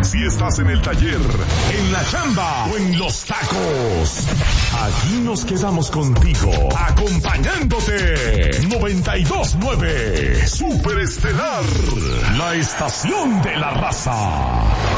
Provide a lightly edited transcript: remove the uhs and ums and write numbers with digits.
Si estás en el taller, en la chamba o en los tacos, aquí nos quedamos contigo, acompañándote. 92.9 Superestelar, la estación de la raza.